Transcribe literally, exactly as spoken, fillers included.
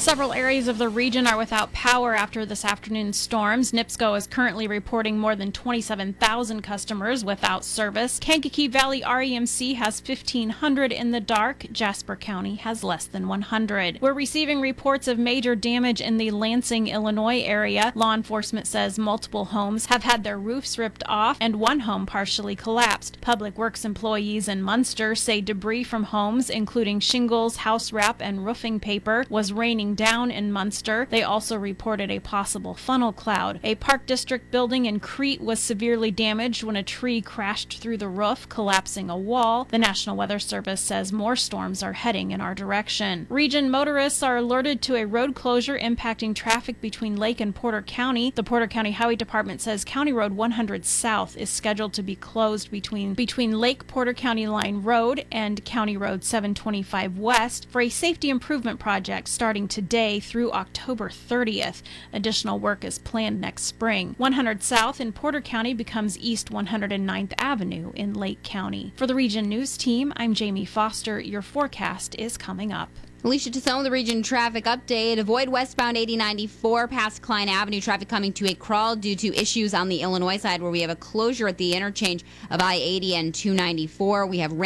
Several areas of the region are without power after this afternoon's storms. NIPSCO is currently reporting more than twenty-seven thousand customers without service. Kankakee Valley R E M C has fifteen hundred in the dark. Jasper County has less than one hundred. We're receiving reports of major damage in the Lansing, Illinois area. Law enforcement says multiple homes have had their roofs ripped off and one home partially collapsed. Public Works employees in Munster say debris from homes, including shingles, house wrap, and roofing paper, was raining down in Munster. They also reported a possible funnel cloud. A Park District building in Crete was severely damaged when a tree crashed through the roof, collapsing a wall. The National Weather Service says more storms are heading in our direction. Region motorists are alerted to a road closure impacting traffic between Lake and Porter County. The Porter County Highway Department says County Road one hundred South is scheduled to be closed between, between Lake Porter County Line Road and County Road seven twenty-five West for a safety improvement project starting today through October thirtieth. Additional work is planned next spring. one hundred South in Porter County becomes East one hundred ninth Avenue in Lake County. For the Region News Team, I'm Jamie Foster. Your forecast is coming up. Alicia Tassone, the Region Traffic Update. Avoid westbound eighty ninety-four past Klein Avenue. Traffic coming to a crawl due to issues on the Illinois side where we have a closure at the interchange of I eighty and two ninety-four. We have